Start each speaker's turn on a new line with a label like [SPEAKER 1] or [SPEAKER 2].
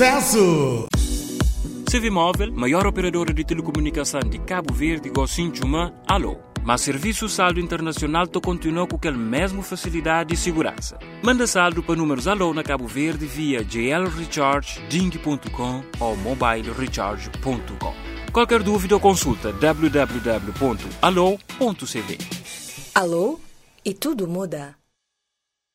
[SPEAKER 1] Peço!
[SPEAKER 2] Civimóvel, maior operadora de telecomunicação de Cabo Verde, Gocinchuma, alô. Mas Serviço Saldo Internacional continua com aquela mesma facilidade e segurança. Manda saldo para números alô na Cabo Verde via JL Recharge, Ding.com ou mobilerecharge.com. Qualquer dúvida ou consulta www.alô.cv.
[SPEAKER 3] Alô? E tudo muda.